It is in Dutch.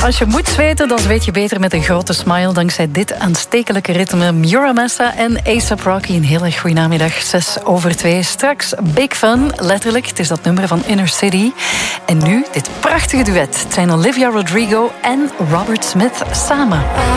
Als je moet zweten, dan zweet je beter met een grote smile. Dankzij dit aanstekelijke ritme. Mura Massa en A$AP Rocky. Een hele goede namiddag, 1:06. Straks Big Fun, letterlijk. Het is dat nummer van Inner City. En nu dit prachtige duet. Het zijn Olivia Rodrigo en Robert Smith samen.